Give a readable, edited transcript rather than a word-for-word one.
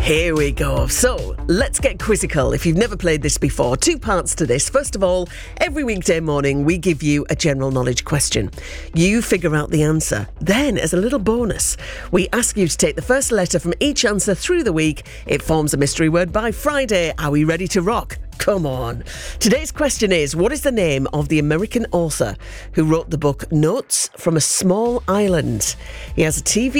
Here we go. So, let's get quizzical. If you've never played this before, 2 parts to this. First of all, every weekday morning we give you a general knowledge question. You figure out the answer. Then, as a little bonus, we ask you to take the first letter from each answer through the week. It forms a mystery word by Friday. Are we ready to rock? Come on. Today's question is, what is the name of the American author who wrote the book Notes from a Small Island? He has a TV